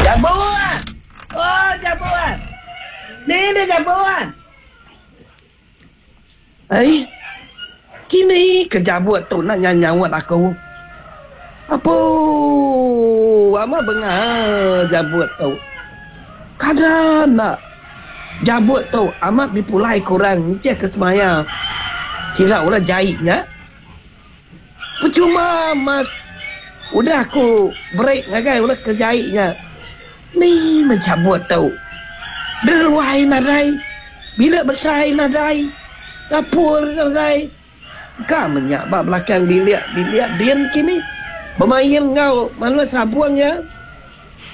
Jabuan. Oh, jabuan. Ni jabuan. Kini kejabut tu nak nyawat aku. Apa? Ama bengar jabut tu. Kadang nak jabut tu amat dipulai kurang. Ni cek ke semaya. Kira ulah jahitnya. Percuma mas. Udah aku break ngagai ulah kejahitnya. Ni mencabut tu. Berwai nadai. Bila besar nadai. Dapur nadai. Kau menyak bak belakang dilihat dian kini. Bermain kau malu sabuang ya.